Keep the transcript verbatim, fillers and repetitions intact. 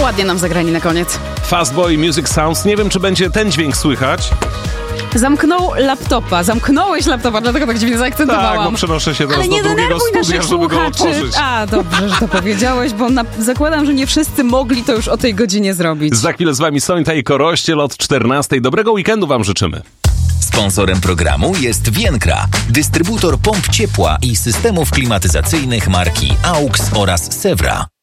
Ładnie nam zagrali na koniec. Fastboy Music Sounds. Nie wiem, czy będzie ten dźwięk słychać. Zamknął laptopa. Zamknąłeś laptopa, dlatego tak dziwnie zaakcentowałam. Tak, bo przenoszę się teraz Ale do nie drugiego studia, żeby go otworzyć. A, dobrze, że to powiedziałeś, bo na... zakładam, że nie wszyscy mogli to już o tej godzinie zrobić. Za chwilę z wami Sońta i Korościel od czternastej. Dobrego weekendu wam życzymy. Sponsorem programu jest Vienkra, dystrybutor pomp ciepła i systemów klimatyzacyjnych marki A U X oraz Sewra.